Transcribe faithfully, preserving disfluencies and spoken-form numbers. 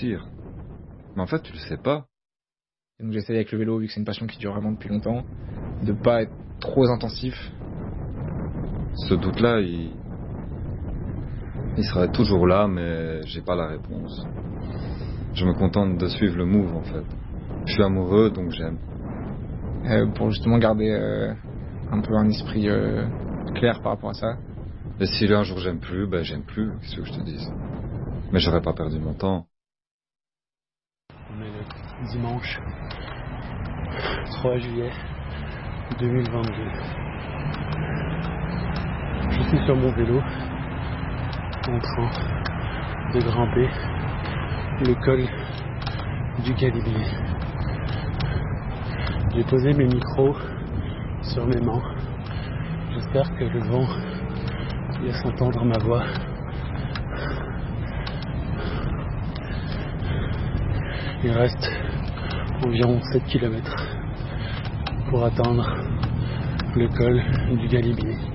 réussir. Mais en fait, tu le sais pas. Et donc j'essaie avec le vélo, vu que c'est une passion qui dure vraiment depuis longtemps, de pas être trop intensif. Ce doute-là, il... il sera toujours là, mais j'ai pas la réponse. Je me contente de suivre le move, en fait. Je suis amoureux, donc j'aime. Euh, pour justement garder euh, un peu un esprit euh, clair par rapport à ça. Et si un jour j'aime plus, ben j'aime plus, qu'est-ce que je te dise. Mais j'aurais pas perdu mon temps. On est le dimanche trois juillet deux mille vingt-deux. Je suis sur mon vélo en train de grimper le col du Galibier. J'ai posé mes micros sur mes mains. J'espère que le vent laisse entendre ma voix. Il reste environ sept kilomètres pour atteindre le col du Galibier.